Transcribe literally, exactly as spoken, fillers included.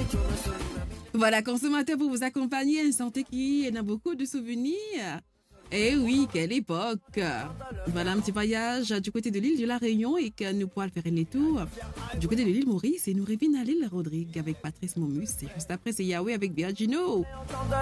Voilà, consommateur pour vous accompagner, un santé qui a beaucoup de souvenirs. Eh oui, quelle époque! Voilà un petit voyage du côté de l'île de la Réunion et que nous pourrons faire un tour du côté de l'île Maurice et nous revenons à l'île Rodrigue avec Patrice Momus. Et juste après, c'est Yahweh avec Virgino.